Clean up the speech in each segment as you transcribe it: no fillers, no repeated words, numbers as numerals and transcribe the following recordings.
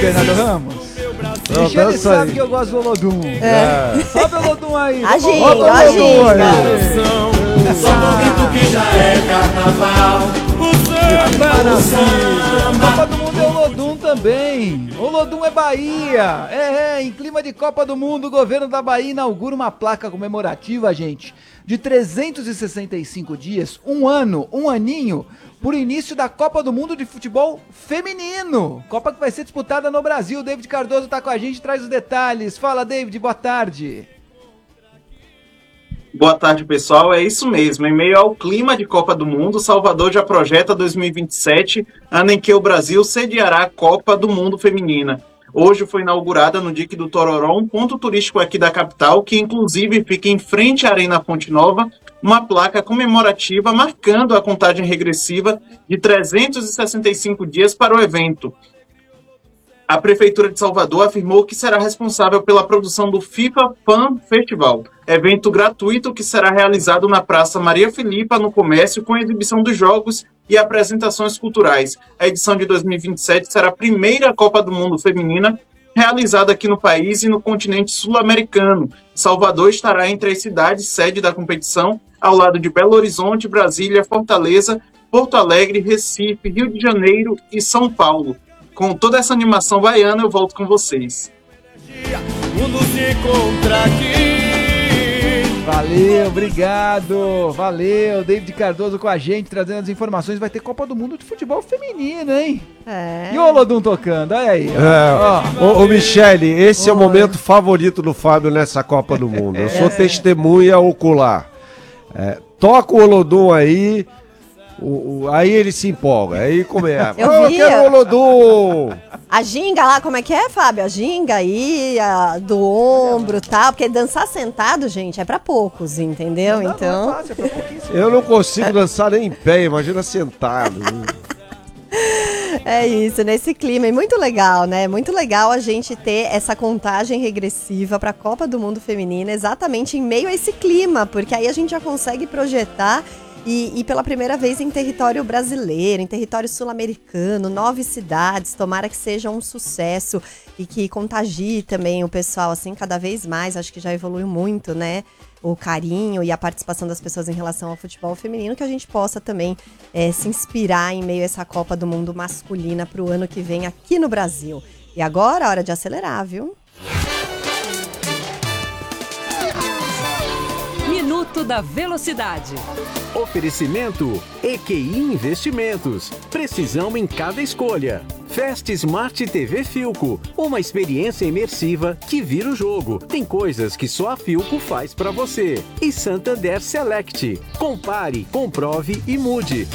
Bernardo Ramos? Michele sabe que eu gosto do Olodum. Sobe o Olodum aí. Aginga. Só no grito que já é carnaval. O samba. Copa do Mundo é Olodum também. Olodum é Bahia. Em clima de Copa do Mundo, o governo da Bahia inaugura uma placa comemorativa, gente, de 365 dias, um ano, um aninho, por início da Copa do Mundo de Futebol Feminino. Copa que vai ser disputada no Brasil. David Cardoso tá com a gente, traz os detalhes. Fala, David, boa tarde. Boa tarde, pessoal. É isso mesmo. Em meio ao clima de Copa do Mundo, Salvador já projeta 2027, ano em que o Brasil sediará a Copa do Mundo Feminina. Hoje foi inaugurada no Dique do Tororó, um ponto turístico aqui da capital, que inclusive fica em frente à Arena Fonte Nova, uma placa comemorativa marcando a contagem regressiva de 365 dias para o evento. A Prefeitura de Salvador afirmou que será responsável pela produção do FIFA Fan Festival, evento gratuito que será realizado na Praça Maria Filipa, no Comércio, com exibição dos jogos e apresentações culturais. A edição de 2027 será a primeira Copa do Mundo feminina realizada aqui no país e no continente sul-americano. Salvador estará entre as cidades sede da competição, ao lado de Belo Horizonte, Brasília, Fortaleza, Porto Alegre, Recife, Rio de Janeiro e São Paulo. Com toda essa animação baiana, eu volto com vocês. Valeu, obrigado. Valeu, David Cardoso com a gente, trazendo as informações. Vai ter Copa do Mundo de Futebol Feminino, hein? E o Olodum tocando, olha aí. Ô Michele, esse é o momento favorito do Fábio nessa Copa do Mundo. Eu sou testemunha ocular. Toca o Olodum aí. Aí ele se empolga, aí como é? Eu quero o Olodum! A ginga lá, como é que é, Fábio? A ginga aí, do ombro e tal, porque dançar sentado, gente, é pra poucos, entendeu? Então... Não é fácil, é pra pouquíssimo. Eu não consigo dançar nem em pé, imagina sentado. É isso, nesse clima, e muito legal, né? Muito legal a gente ter essa contagem regressiva para a Copa do Mundo Feminina exatamente em meio a esse clima, porque aí a gente já consegue projetar e pela primeira vez em território brasileiro, em território sul-americano, 9 cidades, tomara que seja um sucesso e que contagie também o pessoal, assim, cada vez mais, acho que já evoluiu muito, né? O carinho e a participação das pessoas em relação ao futebol feminino, que a gente possa também se inspirar em meio a essa Copa do Mundo masculina para o ano que vem aqui no Brasil. E agora, hora de acelerar, viu? Minuto da Velocidade. Oferecimento EQI Investimentos. Precisão em cada escolha. Fast Smart TV Philco. Uma experiência imersiva que vira o jogo. Tem coisas que só a Philco faz pra você. E Santander Select. Compare, comprove e mude.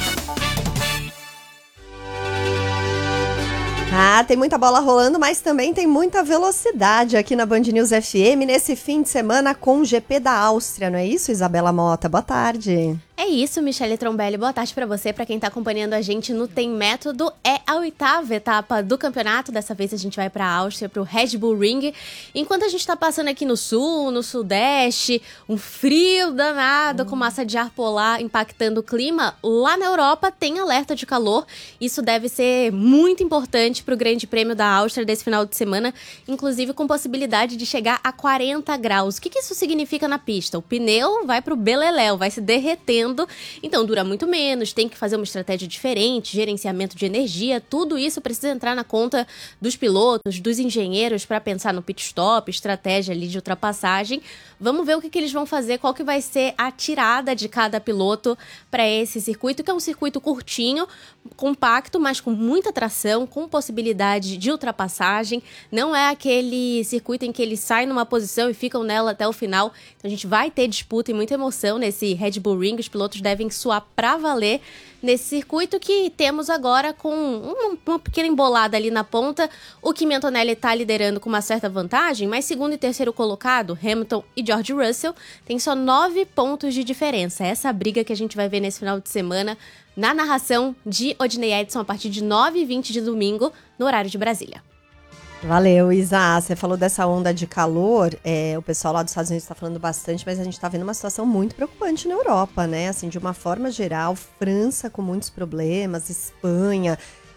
Tem muita bola rolando, mas também tem muita velocidade aqui na Band News FM nesse fim de semana com o GP da Áustria, não é isso, Isabela Mota? Boa tarde. É isso, Michele Trombelli. Boa tarde pra você, pra quem tá acompanhando a gente no Tem Método. É a 8ª etapa do campeonato. Dessa vez a gente vai pra Áustria, pro Red Bull Ring. Enquanto a gente tá passando aqui no sul, no sudeste, um frio danado com massa de ar polar impactando o clima, lá na Europa tem alerta de calor. Isso deve ser muito importante pro Grande Prêmio da Áustria desse final de semana, inclusive com possibilidade de chegar a 40 graus. O que isso significa na pista? O pneu vai pro beleléu, vai se derretendo. Então dura muito menos, tem que fazer uma estratégia diferente, gerenciamento de energia, tudo isso precisa entrar na conta dos pilotos, dos engenheiros para pensar no pit stop, estratégia ali de ultrapassagem. Vamos ver o que eles vão fazer, qual que vai ser a tirada de cada piloto para esse circuito, que é um circuito curtinho, compacto, mas com muita tração, com possibilidade de ultrapassagem. Não é aquele circuito em que eles saem numa posição e ficam nela até o final. Então a gente vai ter disputa e muita emoção nesse Red Bull Ring. Os pilotos devem suar pra valer nesse circuito que temos agora com uma pequena embolada ali na ponta. O Kimi Antonelli está liderando com uma certa vantagem, mas segundo e terceiro colocado, Hamilton e George Russell, tem só 9 pontos de diferença. Essa briga que a gente vai ver nesse final de semana na narração de Odinei Edson a partir de 9h20 de domingo, no horário de Brasília. Valeu, Isa. Você falou dessa onda de calor, o pessoal lá dos Estados Unidos está falando bastante, mas a gente está vendo uma situação muito preocupante na Europa, né? Assim, de uma forma geral, França com muitos problemas, Espanha,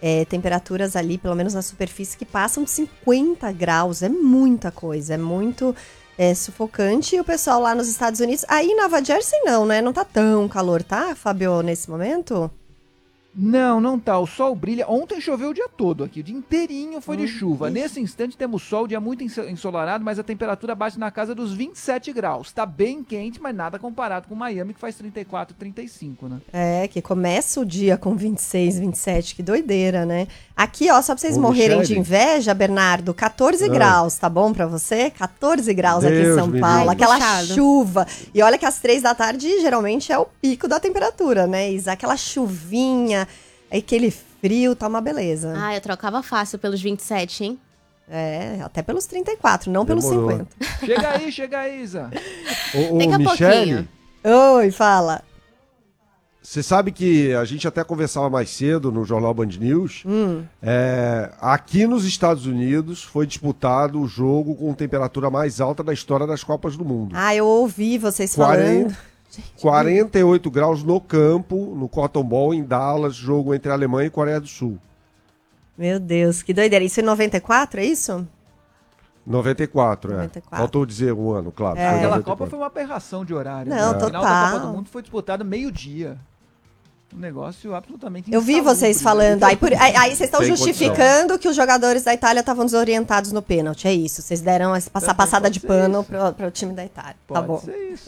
temperaturas ali, pelo menos na superfície, que passam de 50 graus. É muita coisa, é muito sufocante. E o pessoal lá nos Estados Unidos... Aí em Nova Jersey não, né? Não tá tão calor, tá, Fábio, nesse momento? Não tá. O sol brilha. Ontem choveu o dia todo aqui. O dia inteirinho foi de chuva. Nesse instante temos sol, dia muito ensolarado, mas a temperatura bate na casa dos 27 graus. Tá bem quente, mas nada comparado com Miami, que faz 34, 35, né? Que começa o dia com 26, 27. Que doideira, né? Aqui, ó, só pra vocês morrerem de inveja, Bernardo, 14 graus, tá bom pra você? 14 graus aqui em São Paulo. Aquela chuva. E olha que às 3 da tarde, geralmente, é o pico da temperatura, né, Isa? Aquela chuvinha... Aquele frio, tá uma beleza. Eu trocava fácil pelos 27, hein? Até pelos 34, não pelos 50. Chega aí, Isa. Daqui a pouquinho. Oi, fala. Você sabe que a gente até conversava mais cedo no Jornal Band News. Aqui nos Estados Unidos foi disputado o jogo com temperatura mais alta da história das Copas do Mundo. Eu ouvi vocês falando. 48 graus no campo, no Cotton Bowl, em Dallas, jogo entre a Alemanha e Coreia do Sul. Meu Deus, que doideira. Isso em 94, é isso? 94, 94. Faltou dizer um ano, claro. Aquela Copa foi uma aberração de horário. Não, né? total. O final da Copa do Mundo foi disputado meio-dia. Um negócio absolutamente Eu vi vocês falando. Aí vocês estão justificando que os jogadores da Itália estavam desorientados no pênalti. É isso. Vocês deram essa passada de pano para o time da Itália. Pode tá bom. Ser isso.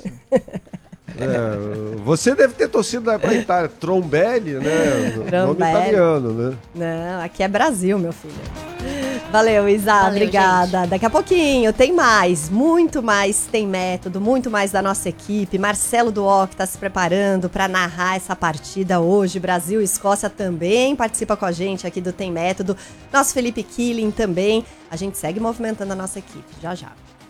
Você deve ter torcido pra Itália. Trombelli, né? Nome italiano, né? Não, aqui é Brasil, meu filho. Valeu, Isa. Obrigada. Gente. Daqui a pouquinho tem mais, muito mais Tem Método, muito mais da nossa equipe. Marcelo Duoc está se preparando para narrar essa partida hoje. Brasil e Escócia também participa com a gente aqui do Tem Método. Nosso Felipe Killing também. A gente segue movimentando a nossa equipe. Já.